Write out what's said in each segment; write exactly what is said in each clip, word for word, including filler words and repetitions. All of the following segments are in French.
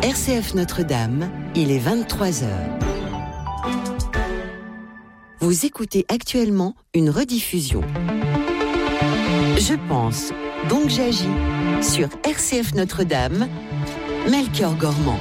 R C F Notre-Dame, il est vingt-trois heures. Vous écoutez actuellement une rediffusion. Je pense, donc j'agis, sur R C F Notre-Dame, Melchior Gormand.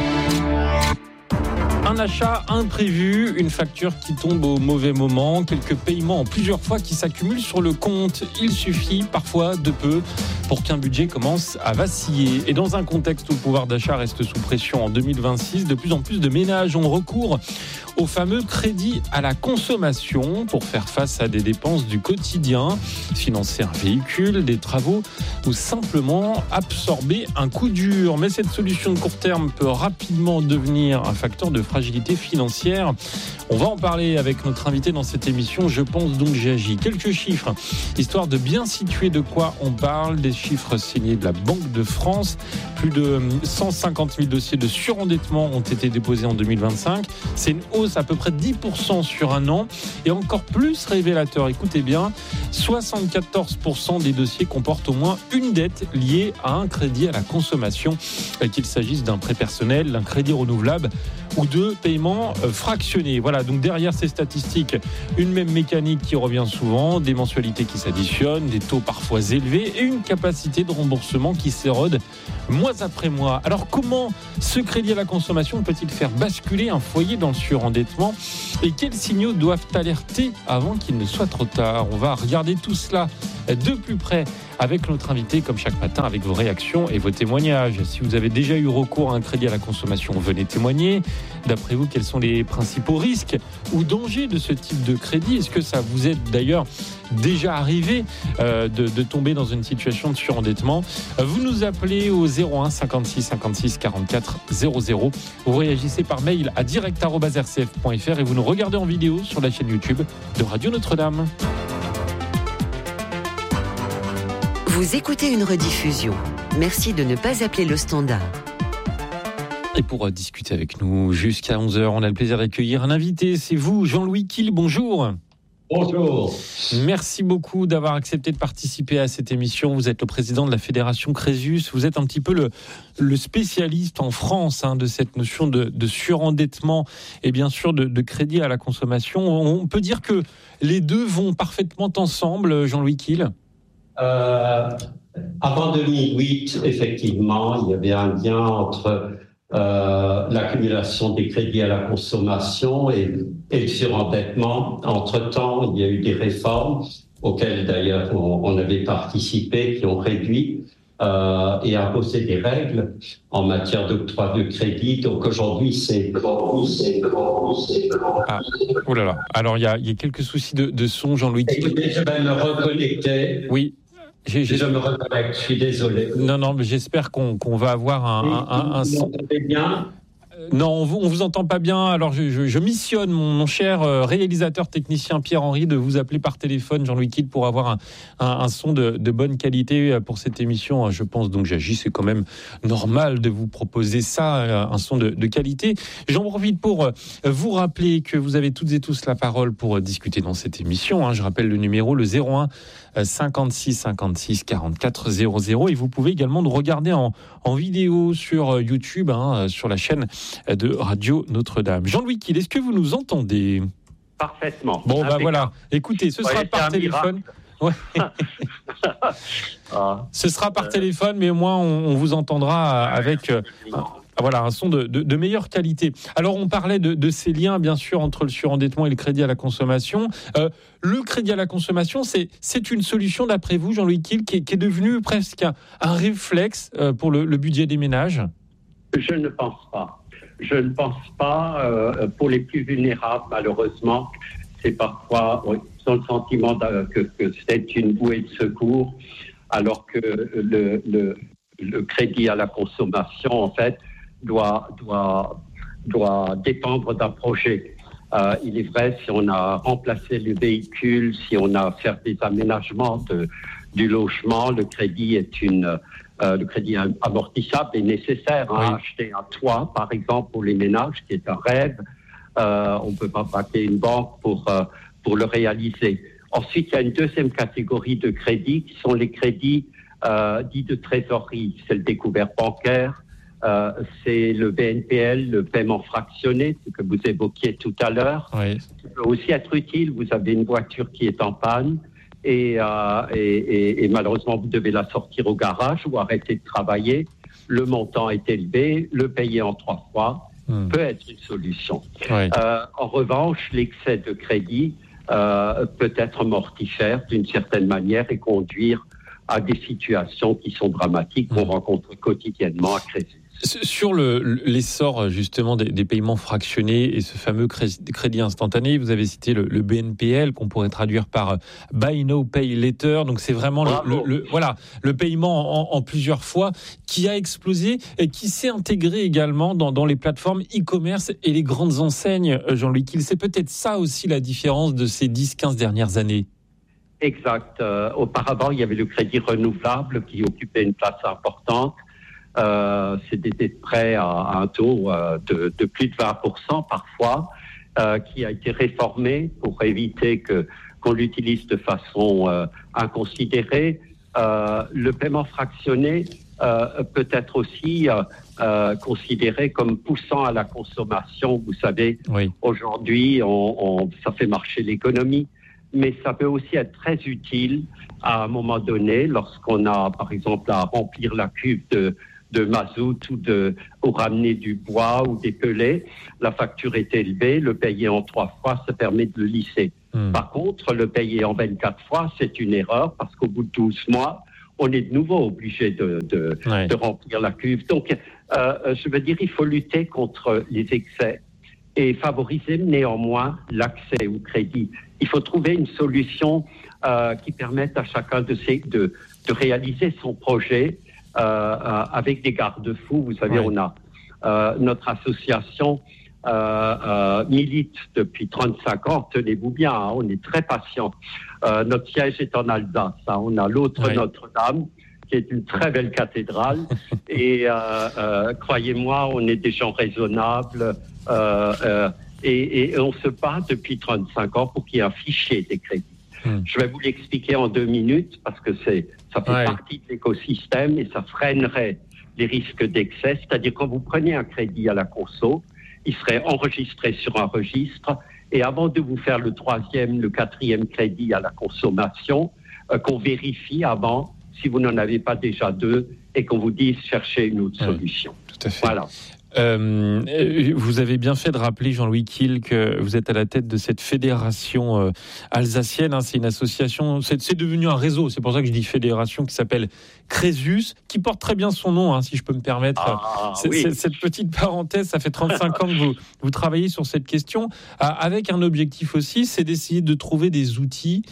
Un achat imprévu, une facture qui tombe au mauvais moment, quelques paiements en plusieurs fois qui s'accumulent sur le compte. Il suffit parfois de peu pour qu'un budget commence à vaciller. Et dans un contexte où le pouvoir d'achat reste sous pression en deux mille vingt-six, de plus en plus de ménages ont recours au fameux crédit à la consommation pour faire face à des dépenses du quotidien, financer un véhicule, des travaux ou simplement absorber un coup dur. Mais cette solution de court terme peut rapidement devenir un facteur de fragilité financière. On va en parler avec notre invité dans cette émission. Je pense donc j'agis. Quelques chiffres, histoire de bien situer de quoi on parle. Des chiffres signés de la Banque de France. Plus de cent cinquante mille dossiers de surendettement ont été déposés en deux mille vingt-cinq. C'est une hausse à peu près dix pour cent sur un an. Et encore plus révélateur, écoutez bien, soixante-quatorze pour cent des dossiers comportent au moins une dette liée à un crédit à la consommation, qu'il s'agisse d'un prêt personnel, d'un crédit renouvelable ou de paiements fractionnés. Voilà, donc derrière ces statistiques, une même mécanique qui revient souvent, des mensualités qui s'additionnent, des taux parfois élevés et une capacité de remboursement qui s'érode mois après mois. Alors comment ce crédit à la consommation peut-il faire basculer un foyer dans le surendettement et quels signaux doivent alerter avant qu'il ne soit trop tard? On va regarder tout cela de plus près avec notre invité, comme chaque matin, avec vos réactions et vos témoignages. Si vous avez déjà eu recours à un crédit à la consommation, venez témoigner. D'après vous, quels sont les principaux risques ou dangers de ce type de crédit? Est-ce que ça vous est d'ailleurs déjà arrivé euh, de, de tomber dans une situation de surendettement? Vous nous appelez au zéro un cinquante-six cinquante-six quarante-quatre zéro zéro. Vous réagissez par mail à direct arobase r c f point f r et vous nous regardez en vidéo sur la chaîne YouTube de Radio Notre-Dame. Vous écoutez une rediffusion. Merci de ne pas appeler le standard. Et pour discuter avec nous jusqu'à onze heures, on a le plaisir d'accueillir un invité. C'est vous, Jean-Louis Kiel. Bonjour. Bonjour. Merci beaucoup d'avoir accepté de participer à cette émission. Vous êtes le président de la Fédération Crésus. Vous êtes un petit peu le, le spécialiste en France hein, de cette notion de, de surendettement et bien sûr de, de crédit à la consommation. On peut dire que les deux vont parfaitement ensemble, Jean-Louis Kiel. Euh, avant deux mille huit, effectivement, il y avait un lien entre euh, l'accumulation des crédits à la consommation et, et le surendettement. Entre-temps, il y a eu des réformes auxquelles d'ailleurs on, on avait participé, qui ont réduit euh, et imposé des règles en matière d'octroi de crédit. Donc aujourd'hui, c'est... Ah, oh là là. Alors, il y a, il y a quelques soucis de, de son, Jean-Louis. Écoutez, je vais me reconnecter. Oui. J'ai, j'ai... Je me reconnecte, je suis désolé. Non, non, mais j'espère qu'on, qu'on va avoir un, un, un, un son. Vous m'entendez bien ? Non, on vous, on vous entend pas bien. Alors, je, je, je missionne mon, mon cher réalisateur technicien Pierre-Henri de vous appeler par téléphone, Jean-Louis Kiel, pour avoir un, un, un son de, de bonne qualité pour cette émission. Je pense donc j'agis. C'est quand même normal de vous proposer ça, un son de, de qualité. J'en profite pour vous rappeler que vous avez toutes et tous la parole pour discuter dans cette émission. Je rappelle le numéro, le zéro un cinquante-six cinquante-six quarante-quatre zéro zéro. Et vous pouvez également nous regarder en, en vidéo sur YouTube, hein, sur la chaîne de Radio Notre-Dame. Jean-Louis Kiel, est-ce que vous nous entendez ? Parfaitement. Bon, bah voilà. Écoutez, ce sera ouais, par téléphone. Ouais. ah. Ce sera par téléphone, mais au moins on, on vous entendra avec euh, voilà, un son de, de, de meilleure qualité. Alors, on parlait de, de ces liens, bien sûr, entre le surendettement et le crédit à la consommation. Euh, le crédit à la consommation, c'est, c'est une solution, d'après vous, Jean-Louis Kiel, qui est, qui est devenue presque un, un réflexe euh, pour le, le budget des ménages ? Je ne pense pas. Je ne pense pas. Euh, pour les plus vulnérables, malheureusement, c'est parfois, oui, ils ont le sentiment de, que, que c'est une bouée de secours, alors que le, le, le crédit à la consommation, en fait, doit, doit, doit dépendre d'un projet. Euh, il est vrai, si on a remplacé le véhicule, si on a fait des aménagements de, du logement, le crédit est une... Euh, le crédit amortissable est nécessaire. Hein, oui. Acheter un toit, par exemple, pour les ménages, qui est un rêve. Euh, on ne peut pas braquer une banque pour, euh, pour le réaliser. Ensuite, il y a une deuxième catégorie de crédits qui sont les crédits euh, dits de trésorerie. C'est le découvert bancaire. Euh, c'est le B N P L, le paiement fractionné, ce que vous évoquiez tout à l'heure. Oui. Ça peut aussi être utile. Vous avez une voiture qui est en panne et, euh, et, et, et malheureusement, vous devez la sortir au garage ou arrêter de travailler. Le montant est élevé, le payer en trois fois mmh. peut être une solution. Oui. Euh, en revanche, l'excès de crédit euh, peut être mortifère d'une certaine manière et conduire à des situations qui sont dramatiques qu'on mmh. rencontre quotidiennement à Crésus. Sur le, l'essor justement des, des paiements fractionnés et ce fameux crédit instantané, vous avez cité le, le B N P L qu'on pourrait traduire par Buy Now Pay Later. Donc c'est vraiment le, le, le, voilà, le paiement en, en plusieurs fois qui a explosé et qui s'est intégré également dans, dans les plateformes e-commerce et les grandes enseignes. Jean-Louis Kiel, c'est peut-être ça aussi la différence de ces dix quinze dernières années. Exact. Euh, auparavant, il y avait le crédit renouvelable qui occupait une place importante. Euh, c'était des prêts à, à un taux euh, de, de plus de vingt pour cent parfois, euh, qui a été réformé pour éviter que, qu'on l'utilise de façon euh, inconsidérée. Euh, le paiement fractionné euh, peut être aussi euh, euh, considéré comme poussant à la consommation. Vous savez, oui. aujourd'hui, on, on, ça fait marcher l'économie. Mais ça peut aussi être très utile à un moment donné, lorsqu'on a, par exemple, à remplir la cuve de, de mazout ou, de, ou ramener du bois ou des pellets. La facture est élevée, le payer en trois fois, ça permet de le lisser. Mmh. Par contre, le payer en vingt-quatre fois, c'est une erreur parce qu'au bout de douze mois, on est de nouveau obligé de, de, ouais. de remplir la cuve. Donc, euh, je veux dire, il faut lutter contre les excès et favoriser néanmoins l'accès au crédit. Il faut trouver une solution euh, qui permette à chacun de, ces, de, de réaliser son projet euh, euh, avec des garde-fous. Vous savez, ouais. on a euh, notre association euh, euh, milite depuis trente-cinq ans. Tenez-vous bien, hein, on est très patient. Euh, notre siège est en Alsace. Hein, on a l'autre ouais. Notre-Dame, qui est une très belle cathédrale. Et euh, euh, croyez-moi, on est des gens raisonnables. Euh, euh, et, et on se bat depuis trente-cinq ans pour qu'il y ait un fichier des crédits. Hum. Je vais vous l'expliquer en deux minutes parce que c'est, ça fait ouais. partie de l'écosystème et ça freinerait les risques d'excès. C'est-à-dire quand vous prenez un crédit à la conso, il serait enregistré sur un registre et avant de vous faire le troisième, le quatrième crédit à la consommation, euh, qu'on vérifie avant si vous n'en avez pas déjà deux et qu'on vous dise chercher une autre ouais. solution. Tout à fait. Voilà. Euh, vous avez bien fait de rappeler, Jean-Louis Kiel, que vous êtes à la tête de cette fédération euh, alsacienne. Hein, c'est une association, c'est, c'est devenu un réseau. C'est pour ça que je dis fédération qui s'appelle Crésus, qui porte très bien son nom, hein, si je peux me permettre. Ah, c'est, oui. c'est, cette petite parenthèse, ça fait trente-cinq ans que vous, vous travaillez sur cette question, euh, avec un objectif aussi, c'est d'essayer de trouver des outils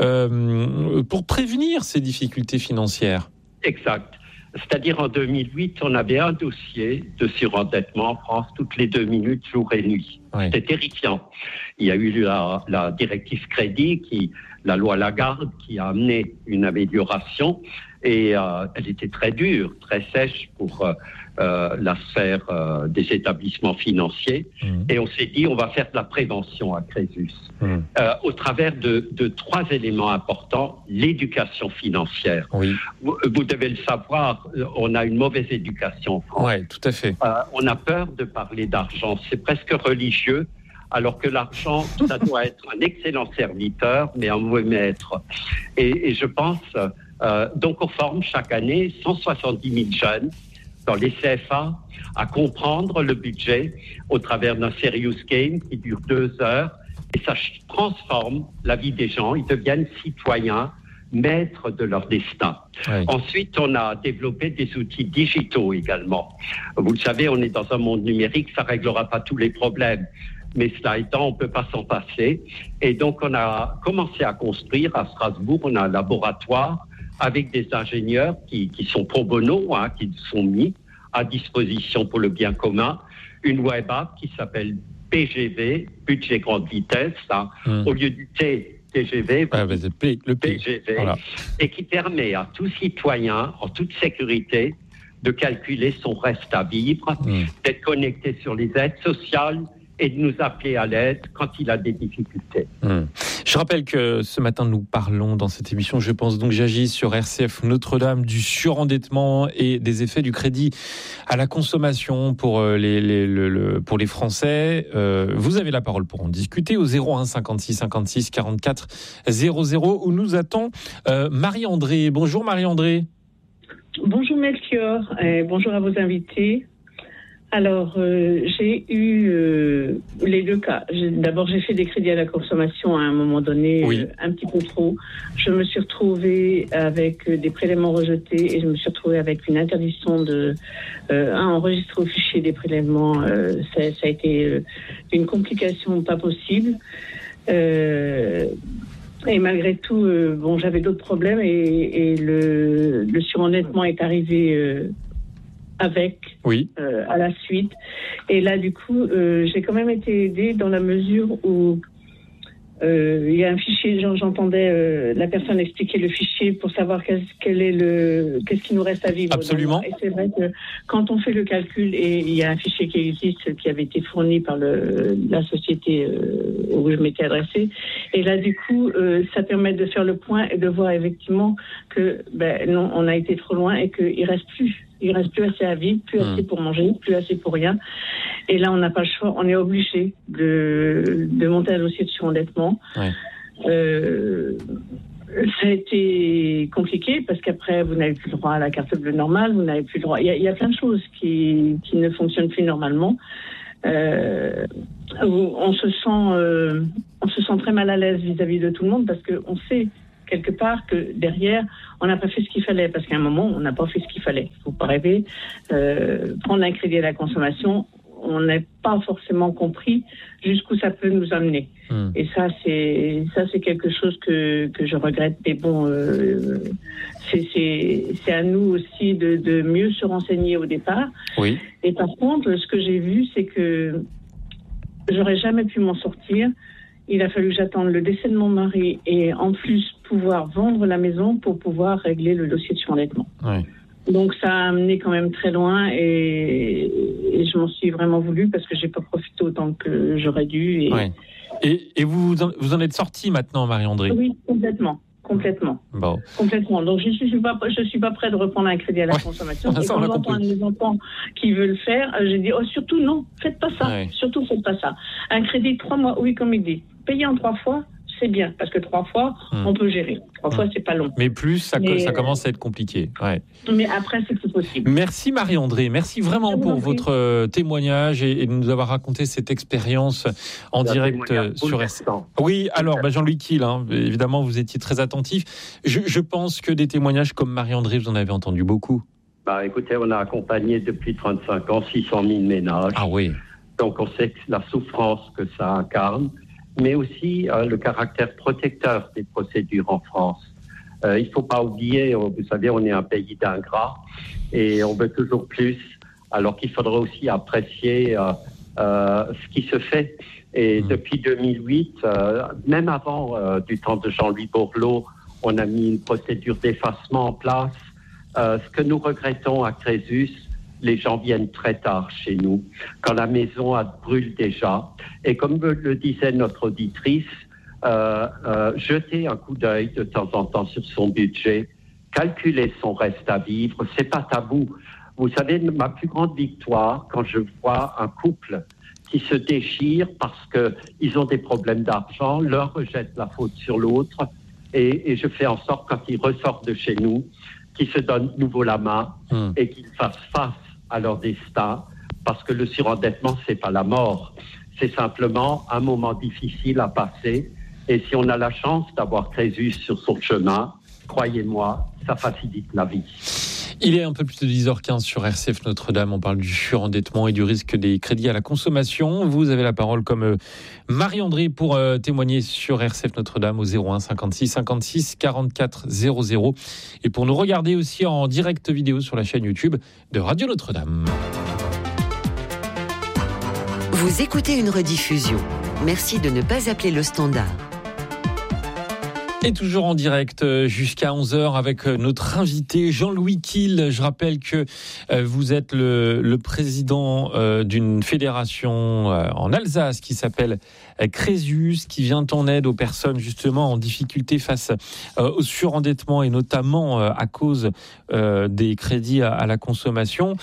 euh, pour prévenir ces difficultés financières. Exact. C'est-à-dire en deux mille huit, on avait un dossier de surendettement en France toutes les deux minutes, jour et nuit. Oui. C'était terrifiant. Il y a eu la, la directive crédit, qui, la loi Lagarde, qui a amené une amélioration et euh, elle était très dure, très sèche pour euh, euh, la sphère euh, des établissements financiers. Mmh. Et on s'est dit, on va faire de la prévention à Crésus. Mmh. Euh, au travers de, de trois éléments importants. L'éducation financière. Oui. Vous, vous devez le savoir, on a une mauvaise éducation en France. Oui, tout à fait. Euh, on a peur de parler d'argent. C'est presque religieux, alors que l'argent, ça doit être un excellent serviteur, mais un mauvais maître. Et, et je pense... Euh, donc, on forme chaque année cent soixante-dix mille jeunes dans les C F A à comprendre le budget au travers d'un serious game qui dure deux heures. Et ça transforme la vie des gens. Ils deviennent citoyens, maîtres de leur destin. Oui. Ensuite, on a développé des outils digitaux également. Vous le savez, on est dans un monde numérique, ça ne réglera pas tous les problèmes. Mais cela étant, on ne peut pas s'en passer. Et donc, on a commencé à construire à Strasbourg, on a un laboratoire avec des ingénieurs qui, qui sont pro bono, hein, qui sont mis à disposition pour le bien commun, une web app qui s'appelle P G V, budget grande vitesse, hein, mmh. au lieu du T, T G V, ah, bah, c'est P, le P. P G V, voilà. Et qui permet à tout citoyen, en toute sécurité, de calculer son reste à vivre, mmh. d'être connecté sur les aides sociales et de nous appeler à l'aide quand il a des difficultés. Mmh. Je rappelle que ce matin, nous parlons dans cette émission, je pense donc j'agis sur R C F Notre-Dame, du surendettement et des effets du crédit à la consommation pour les, les, le, le, pour les Français. Euh, vous avez la parole pour en discuter au zéro un cinquante-six cinquante-six quarante-quatre zéro zéro où nous attend euh, Marie-André. Bonjour Marie-André. Bonjour Melchior et bonjour à vos invités. Alors, euh, j'ai eu euh, les deux cas. J'ai, d'abord, j'ai fait des crédits à la consommation à un moment donné, oui. euh, un petit peu trop. Je me suis retrouvée avec euh, des prélèvements rejetés et je me suis retrouvée avec une interdiction de euh, un enregistrer au fichier des prélèvements. Euh, ça, ça a été euh, une complication pas possible. Euh, et malgré tout, euh, bon, j'avais d'autres problèmes et, et le, le surendettement est arrivé. Euh, avec oui. euh, à la suite. Et là, du coup, euh, j'ai quand même été aidée dans la mesure où euh, il y a un fichier, j'entendais euh, la personne expliquer le fichier pour savoir qu'est-ce, quel est le, qu'est-ce qui nous reste à vivre. Absolument. Et c'est vrai que quand on fait le calcul, et il y a un fichier qui existe, qui avait été fourni par le, la société euh, où je m'étais adressée, et là, du coup, euh, ça permet de faire le point et de voir effectivement que ben, non, on a été trop loin et qu'il reste plus. Il ne reste plus assez à vivre, plus assez pour manger, plus assez pour rien. Et là, on n'a pas le choix. On est obligé de, de monter un dossier de surendettement. Ouais. Euh, ça a été compliqué parce qu'après, vous n'avez plus le droit à la carte bleue normale. Vous n'avez plus le droit. Il y a, il y a plein de choses qui, qui ne fonctionnent plus normalement. Euh, on se sent, euh, on se sent très mal à l'aise vis-à-vis de tout le monde parce qu'on sait quelque part que derrière, on n'a pas fait ce qu'il fallait, parce qu'à un moment, on n'a pas fait ce qu'il fallait. Il ne faut pas rêver. Euh, prendre un crédit à la consommation, on n'a pas forcément compris jusqu'où ça peut nous amener. Mmh. Et ça, c'est ça, c'est quelque chose que, que je regrette. Mais bon, euh, c'est, c'est, c'est à nous aussi de, de mieux se renseigner au départ. Oui. Et par contre, ce que j'ai vu, c'est que j'aurais jamais pu m'en sortir. Il a fallu que j'attende le décès de mon mari et en plus pouvoir vendre la maison pour pouvoir régler le dossier de surendettement. Oui. Donc ça a amené quand même très loin et, et je m'en suis vraiment voulu parce que j'ai pas profité autant que j'aurais dû. Et, oui. et, et vous, vous en êtes sortie maintenant, Marie-André ? Oui, complètement. Complètement. Bon. Complètement. Donc, je ne suis pas, je suis pas prêt de reprendre un crédit à la ouais. consommation. Et quand j'entends des enfants qui veulent le faire, j'ai dit, oh, surtout non, faites pas ça. Ouais. Surtout, faites pas ça. Un crédit de trois mois, oui, comme il dit. Payer en trois fois, c'est bien. Parce que trois fois, hum. on peut gérer. Trois hum. fois, c'est pas long. Mais plus, ça, mais, ça commence à être compliqué. Ouais. Mais après, c'est plus possible. Merci Marie-André. Merci vraiment pour votre euh, témoignage et, et de nous avoir raconté cette expérience en c'est direct euh, sur R C F. Oui, alors, bah, Jean-Louis Kiel, hein, évidemment, vous étiez très attentif. Je, je pense que des témoignages comme Marie-André, vous en avez entendu beaucoup. Bah, écoutez, on a accompagné depuis trente-cinq ans six cent mille ménages. Ah oui. Donc, on sait la souffrance que ça incarne, mais aussi euh, le caractère protecteur des procédures en France. Euh, il ne faut pas oublier, vous savez, on est un pays d'ingrats et on veut toujours plus, alors qu'il faudrait aussi apprécier euh, euh, ce qui se fait. Et mmh. depuis deux mille huit, euh, même avant euh, du temps de Jean-Louis Borloo, on a mis une procédure d'effacement en place. Euh, ce que nous regrettons à Crésus, les gens viennent très tard chez nous, quand la maison a brûle déjà. Et comme le disait notre auditrice, euh, euh, jeter un coup d'œil de temps en temps sur son budget, calculer son reste à vivre, c'est pas tabou. Vous savez, ma plus grande victoire, quand je vois un couple qui se déchire parce qu'ils ont des problèmes d'argent, leur rejette la faute sur l'autre, et, et je fais en sorte, quand ils ressortent de chez nous, qu'ils se donnent de nouveau la main mmh. et qu'ils fassent face à leur destin, parce que le surendettement, c'est pas la mort, c'est simplement un moment difficile à passer. Et si on a la chance d'avoir Crésus sur son chemin, croyez-moi, ça facilite la vie. Il est un peu plus de dix heures quinze sur R C F Notre-Dame. On parle du surendettement et du risque des crédits à la consommation. Vous avez la parole comme Marie-André pour euh, témoigner sur R C F Notre-Dame au zéro un cinquante-six cinquante-six quarante-quatre zéro zéro et pour nous regarder aussi en direct vidéo sur la chaîne YouTube de Radio Notre-Dame. Vous écoutez une rediffusion. Merci de ne pas appeler le standard. Et toujours en direct jusqu'à onze heures avec notre invité Jean-Louis Kiel. Je rappelle que vous êtes le, le président d'une fédération en Alsace qui s'appelle Crésus, qui vient en aide aux personnes justement en difficulté face au surendettement et notamment à cause des crédits à la consommation.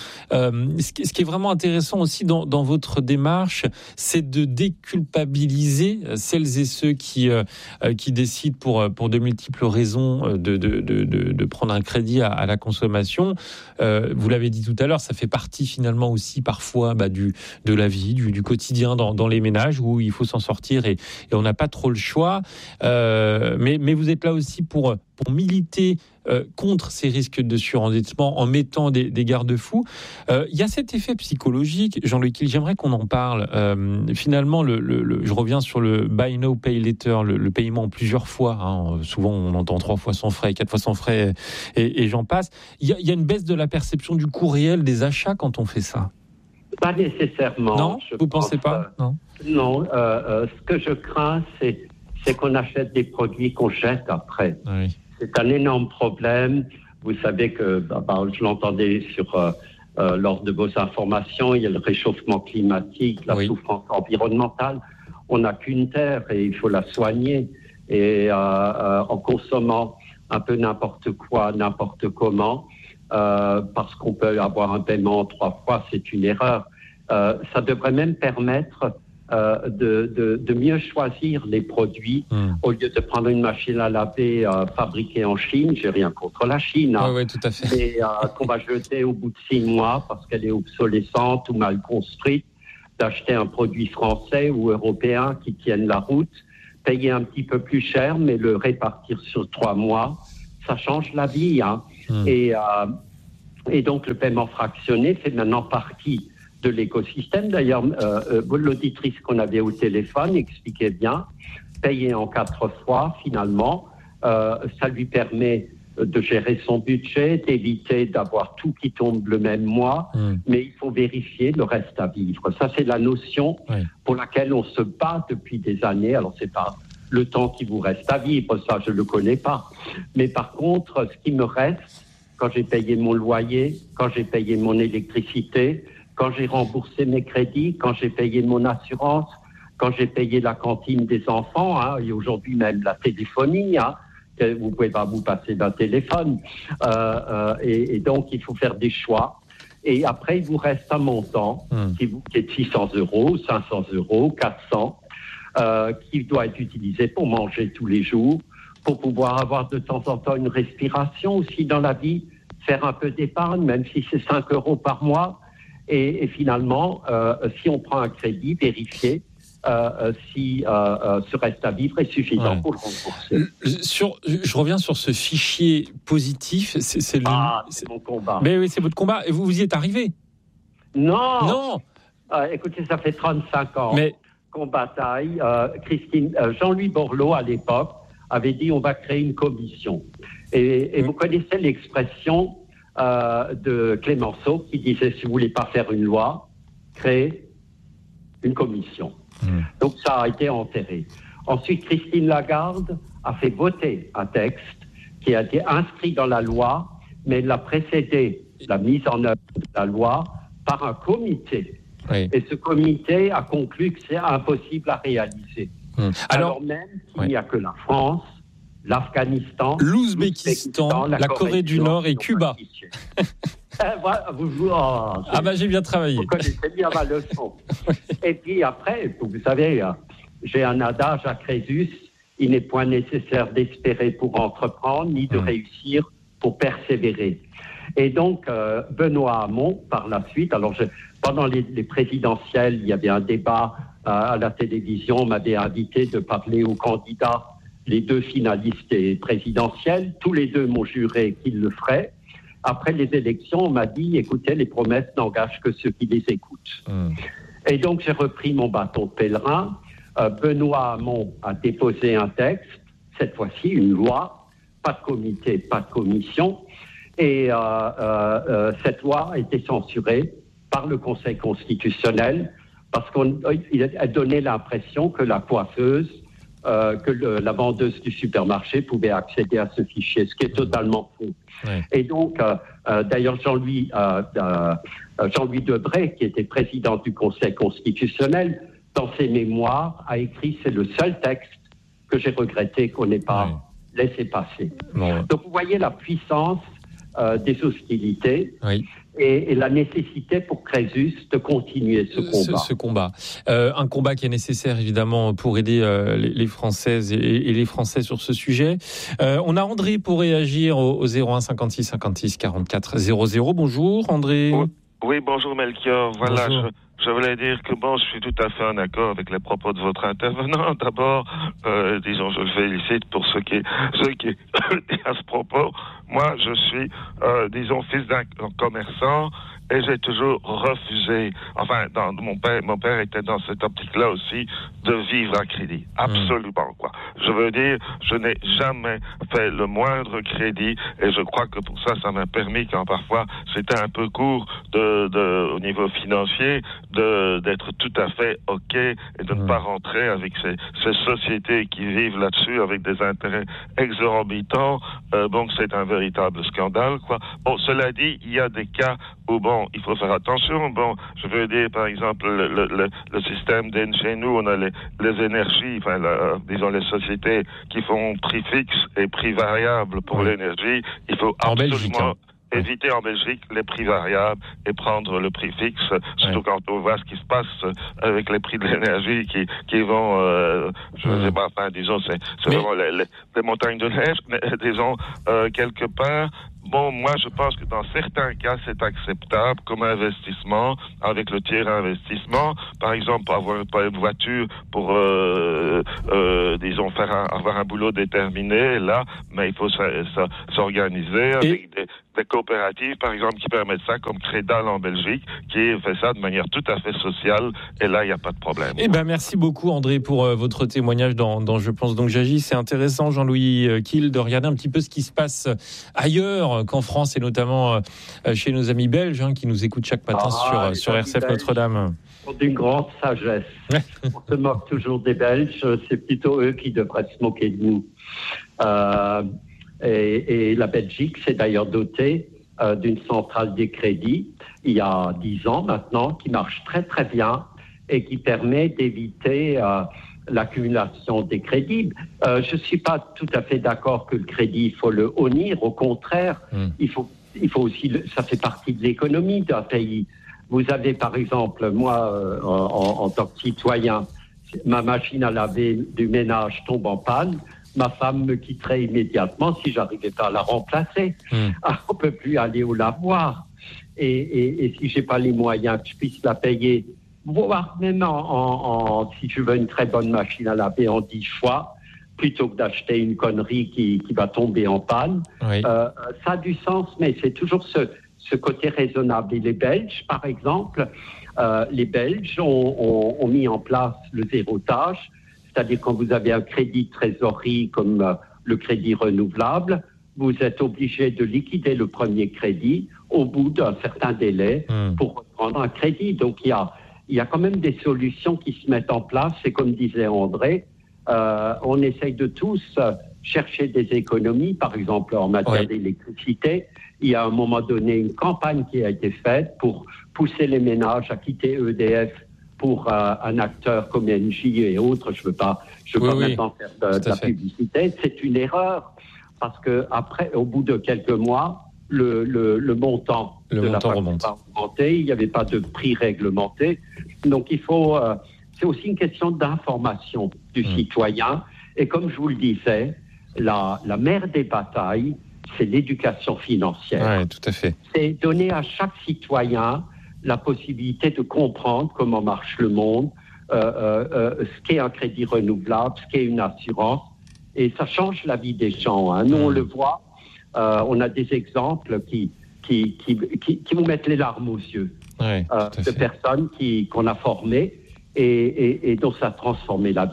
Ce qui est vraiment intéressant aussi dans, dans votre démarche, c'est de déculpabiliser celles et ceux qui, qui décident pour pour de multiples raisons de, de, de, de prendre un crédit à, à la consommation. Euh, vous l'avez dit tout à l'heure, ça fait partie finalement aussi parfois bah, du, de la vie, du, du quotidien dans, dans les ménages où il faut s'en sortir et, et on n'a pas trop le choix. Euh, mais, mais vous êtes là aussi pour, pour militer Euh, contre ces risques de surendettement en mettant des, des garde-fous. Euh, il y a cet effet psychologique, Jean-Louis Kiel, j'aimerais qu'on en parle. Euh, finalement, le, le, le, je reviens sur le buy now, pay later, le, le paiement en plusieurs fois. Hein. Souvent, on entend trois fois sans frais, quatre fois sans frais, et, et j'en passe. Il y, a, il y a une baisse de la perception du coût réel des achats quand on fait ça. Pas nécessairement. Non, vous ne pensez pas? Non, non euh, euh, ce que je crains, c'est, c'est qu'on achète des produits qu'on jette après. Oui. C'est un énorme problème. Vous savez que, bah, je l'entendais sur, euh, euh, lors de vos informations, il y a le réchauffement climatique, la oui. souffrance environnementale. On n'a qu'une terre et il faut la soigner. Et euh, euh, en consommant un peu n'importe quoi, n'importe comment, euh, parce qu'on peut avoir un paiement trois fois, c'est une erreur. Euh, ça devrait même permettre Euh, de, de, de mieux choisir les produits mmh. au lieu de prendre une machine à laver euh, fabriquée en Chine. J'ai rien contre la Chine, hein, oui, oui, tout à fait. mais euh, qu'on va jeter au bout de six mois parce qu'elle est obsolescente ou mal construite, d'acheter un produit français ou européen qui tienne la route, payer un petit peu plus cher, mais le répartir sur trois mois, ça change la vie. Hein. Mmh. Et, euh, et donc le paiement fractionné fait maintenant partie de l'écosystème. D'ailleurs, euh, euh, l'auditrice qu'on avait au téléphone expliquait bien, payer en quatre fois, finalement, euh, ça lui permet de gérer son budget, d'éviter d'avoir tout qui tombe le même mois, mmh. mais il faut vérifier le reste à vivre. Ça, c'est la notion oui. pour laquelle on se bat depuis des années. Alors, c'est pas le temps qui vous reste à vivre, ça, je le connais pas. Mais par contre, ce qui me reste, quand j'ai payé mon loyer, quand j'ai payé mon électricité, quand j'ai remboursé mes crédits, quand j'ai payé mon assurance, quand j'ai payé la cantine des enfants, hein, et aujourd'hui même la téléphonie, hein, vous ne pouvez pas vous passer d'un téléphone. Euh, euh, et, et donc, il faut faire des choix. Et après, il vous reste un montant mmh. qui, vous, qui est de six cents euros, cinq cents euros, quatre cents, euh, qui doit être utilisé pour manger tous les jours, pour pouvoir avoir de temps en temps une respiration aussi dans la vie, faire un peu d'épargne, même si c'est cinq euros par mois. Et, et finalement, euh, si on prend un crédit, vérifier euh, si euh, euh, ce reste à vivre est suffisant ouais. pour le rembourser. Sur, je reviens sur ce fichier positif. C'est, c'est le, ah, c'est, c'est mon combat. Mais oui, c'est votre combat. Et vous, vous y êtes arrivé? Non. Non. Euh, écoutez, ça fait trente-cinq ans mais... qu'on bataille. Euh, Christine, euh, Jean-Louis Borloo, à l'époque, avait dit on va créer une commission. Et, et mmh. vous connaissez l'expression Euh, de Clémenceau qui disait si vous voulez pas faire une loi, créez une commission. Mmh. Donc ça a été enterré. Ensuite, Christine Lagarde a fait voter un texte qui a été inscrit dans la loi, mais elle a précédé la mise en œuvre de la loi par un comité. Oui. Et ce comité a conclu que c'est impossible à réaliser. Mmh. Alors, Alors même qu'il oui. n'y a que la France, l'Afghanistan, l'Ouzbékistan, la, la Corée, Corée du Nord et Cuba. vous, vous, oh, ah ben j'ai bien travaillé. Vous connaissez bien ma leçon. Et puis après, vous savez, j'ai un adage à Crésus, il n'est point nécessaire d'espérer pour entreprendre, ni de mmh. réussir pour persévérer. Et donc, euh, Benoît Hamon, par la suite, alors je, pendant les, les présidentielles, il y avait un débat euh, à la télévision, on m'avait invité de parler aux candidats, les deux finalistes présidentiels, tous les deux m'ont juré qu'ils le feraient. Après les élections, on m'a dit, écoutez, les promesses n'engagent que ceux qui les écoutent. Mmh. Et donc, j'ai repris mon bâton de pèlerin. Euh, Benoît Hamon a déposé un texte, cette fois-ci une loi, pas de comité, pas de commission. Et euh, euh, euh, cette loi a été censurée par le Conseil constitutionnel parce qu'il a donné l'impression que la coiffeuse euh, que le, la vendeuse du supermarché pouvait accéder à ce fichier, ce qui est totalement faux. Ouais. Et donc, euh, euh, d'ailleurs, Jean-Louis, euh, euh, Jean-Louis Debré, qui était président du Conseil constitutionnel, dans ses mémoires, a écrit « C'est le seul texte que j'ai regretté qu'on n'ait pas ouais. laissé passer. Ouais. » Donc, vous voyez la puissance euh, des hostilités. Oui. Et, et la nécessité pour Crésus de continuer ce combat. Ce, ce combat. Euh, un combat qui est nécessaire, évidemment, pour aider euh, les, les Françaises et, et les Français sur ce sujet. Euh, on a André pour réagir au, au zéro un cinquante-six cinquante-six quarante-quatre zéro zéro. Bonjour, André. Oui, oui bonjour, Melchior. Voilà, bonjour. Je... Je voulais dire que bon, je suis tout à fait en accord avec les propos de votre intervenant. D'abord, euh, disons, je le félicite pour ce qui est, ce qui est à ce propos. Moi, je suis, euh, disons, fils d'un commerçant et j'ai toujours refusé. Enfin, dans, mon père, mon père était dans cette optique-là aussi de vivre à crédit. Absolument, quoi. Je veux dire, je n'ai jamais fait le moindre crédit et je crois que pour ça, ça m'a permis quand parfois c'était un peu court de, de, au niveau financier, de, d'être tout à fait OK et de ne pas rentrer avec ces, ces sociétés qui vivent là-dessus avec des intérêts exorbitants. Euh, bon, c'est un véritable scandale, quoi. Bon, cela dit, il y a des cas où, bon, il faut faire attention. Bon, je veux dire, par exemple, le, le, le, le système d'E N chez nous, on a les, les énergies, enfin, la, disons, les sociétés qui font prix fixe et prix variable pour oui. l'énergie. Il faut en absolument... Belgique, hein. éviter en Belgique les prix variables et prendre le prix fixe, surtout ouais. quand on voit ce qui se passe avec les prix de l'énergie qui, qui vont, euh, je ne ouais. sais pas, enfin, disons, c'est, c'est mais... vraiment les, les, les montagnes de neige, mais disons, euh, quelque part, bon, moi, je pense que dans certains cas, c'est acceptable comme investissement, avec le tiers investissement. Par exemple, pour avoir une voiture, pour, euh, euh, disons, faire un, avoir un boulot déterminé, là, mais il faut ça, ça, s'organiser avec Et... des, des coopératives, par exemple, qui permettent ça, comme Crédal en Belgique, qui fait ça de manière tout à fait sociale. Et là, il n'y a pas de problème. Eh ben, merci beaucoup, André, pour euh, votre témoignage dans, dans Je pense donc j'agis. C'est intéressant, Jean-Louis Kiel, de regarder un petit peu ce qui se passe ailleurs qu'en France, et notamment euh, chez nos amis belges hein, qui nous écoutent chaque matin ah, sur, sur R C F Notre-Dame. D'une grande sagesse. On se moque toujours des Belges, c'est plutôt eux qui devraient se moquer de nous. Euh, et, et la Belgique s'est d'ailleurs dotée euh, d'une centrale des crédits, il y a dix ans maintenant, qui marche très très bien et qui permet d'éviter... Euh, l'accumulation des crédits. Euh, je ne suis pas tout à fait d'accord que le crédit, il faut le honnir. Au contraire, mmh. il faut, il faut aussi, le, ça fait partie de l'économie d'un pays. Vous avez, par exemple, moi, euh, en, en tant que citoyen, ma machine à laver du ménage tombe en panne, ma femme me quitterait immédiatement si j'arrivais pas à la remplacer. Mmh. Ah, on ne peut plus aller au lavoir. Et, et, et si je n'ai pas les moyens que je puisse la payer, voire même en, en, en, si je veux une très bonne machine à laver en dix fois, plutôt que d'acheter une connerie qui, qui va tomber en panne. Oui. Euh, ça a du sens, mais c'est toujours ce, ce côté raisonnable. Et les Belges, par exemple, euh, les Belges ont, ont, ont mis en place le zérotage, c'est-à-dire quand vous avez un crédit de trésorerie comme euh, le crédit renouvelable, vous êtes obligé de liquider le premier crédit au bout d'un certain délai mmh. pour reprendre un crédit. Donc il y a Il y a quand même des solutions qui se mettent en place. Et comme disait André, euh, on essaye de tous euh, chercher des économies, par exemple en matière oui. d'électricité. Il y a à un moment donné une campagne qui a été faite pour pousser les ménages à quitter E D F pour euh, un acteur comme Engie et autres. Je ne veux pas, je veux oui, pas oui. maintenant faire de, de la fait. publicité. C'est une erreur parce que après, au bout de quelques mois, le, le, le montant le de montant la remonte. a augmenté. Il n'y avait pas de prix réglementé. Donc il faut, euh, c'est aussi une question d'information du mmh. citoyen. Et comme je vous le disais, la, la mère des batailles, c'est l'éducation financière. Oui, tout à fait. C'est donner à chaque citoyen la possibilité de comprendre comment marche le monde, euh, euh, euh, ce qu'est un crédit renouvelable, ce qu'est une assurance. Et ça change la vie des gens. Hein. Nous, mmh. on le voit. Euh, on a des exemples qui, qui, qui, qui, qui vous mettent les larmes aux yeux. Oui, euh, de personnes qui, qu'on a formées et, et, et dont ça a transformé la vie.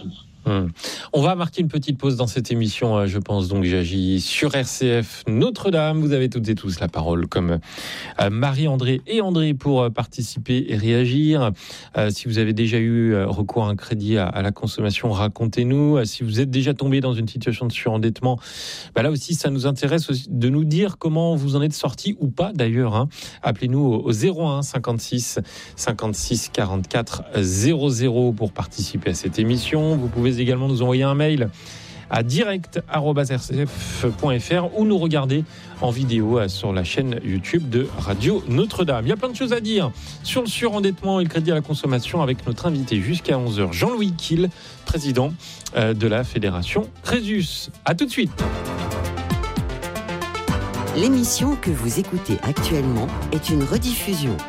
Hum. On va marquer une petite pause dans cette émission, je pense, donc j'agis sur R C F Notre-Dame. Vous avez toutes et tous la parole, comme Marie-André et André, pour participer et réagir. Euh, si vous avez déjà eu recours à un crédit à, à la consommation, racontez-nous. Si vous êtes déjà tombé dans une situation de surendettement, bah là aussi, ça nous intéresse aussi de nous dire comment vous en êtes sorti ou pas d'ailleurs. Hein. Appelez-nous au zéro un cinquante-six cinquante-six quarante-quatre zéro zéro pour participer à cette émission. Vous pouvez également nous envoyer un mail à direct arobase r c f point f r ou nous regarder en vidéo sur la chaîne YouTube de Radio Notre-Dame. Il y a plein de choses à dire sur le surendettement et le crédit à la consommation avec notre invité jusqu'à onze heures, Jean-Louis Kiel, président de la Fédération Crésus. À tout de suite. L'émission que vous écoutez actuellement est une rediffusion.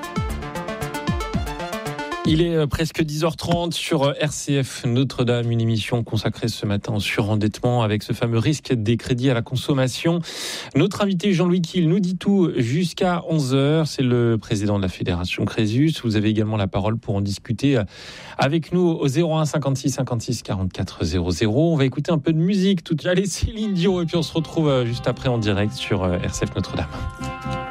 Il est presque dix heures trente sur R C F Notre-Dame, une émission consacrée ce matin au surendettement avec ce fameux risque des crédits à la consommation. Notre invité Jean-Louis Kiel nous dit tout jusqu'à onze heures. C'est le président de la Fédération Crésus. Vous avez également la parole pour en discuter avec nous au zéro un cinquante-six cinquante-six quarante-quatre zéro zéro. On va écouter un peu de musique tout de suite. Allez, Céline Dion, et puis on se retrouve juste après en direct sur R C F Notre-Dame.